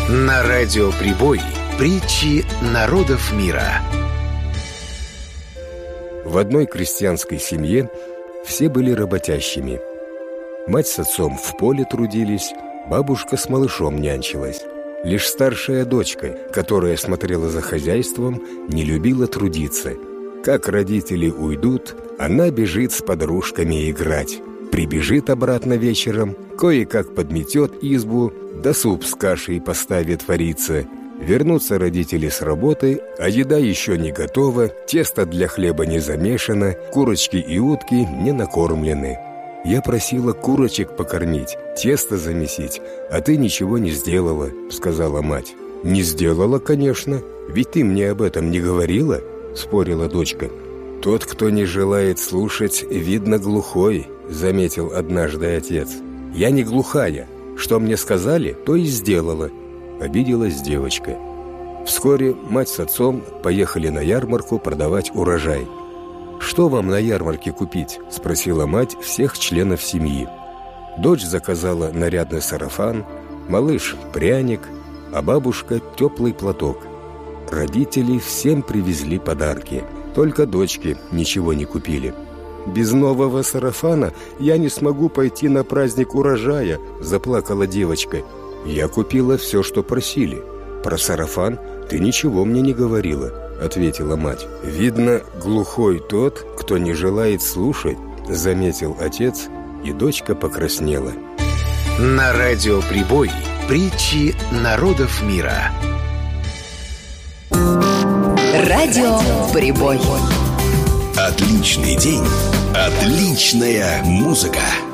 На радио Прибой притчи народов мира. В одной крестьянской семье все были работящими. Мать с отцом в поле трудились, бабушка с малышом нянчилась. Лишь старшая дочка, которая смотрела за хозяйством, не любила трудиться. Как родители уйдут, она бежит с подружками играть. Прибежит обратно вечером, кое-как подметет избу, да суп с кашей поставит вариться. Вернутся родители с работы, а еда еще не готова, тесто для хлеба не замешано, курочки и утки не накормлены. «Я просила курочек покормить, тесто замесить, а ты ничего не сделала», — сказала мать. «Не сделала, конечно, ведь ты мне об этом не говорила», — спорила дочка. «Тот, кто не желает слушать, видно, глухой», — заметил однажды отец. «Я не глухая. Что мне сказали, то и сделала», — обиделась девочка. Вскоре мать с отцом поехали на ярмарку продавать урожай. «Что вам на ярмарке купить?» — спросила мать всех членов семьи. Дочь заказала нарядный сарафан, малыш — пряник, а бабушка — теплый платок. Родители всем привезли подарки, только дочке ничего не купили. «Без нового сарафана я не смогу пойти на праздник урожая», — заплакала девочка. «Я купила все, что просили. Про сарафан ты ничего мне не говорила», — ответила мать. «Видно, глухой тот, кто не желает слушать», — заметил отец, и дочка покраснела. На радио Прибой притчи народов мира. Радио Прибой. Отличный день, отличная музыка.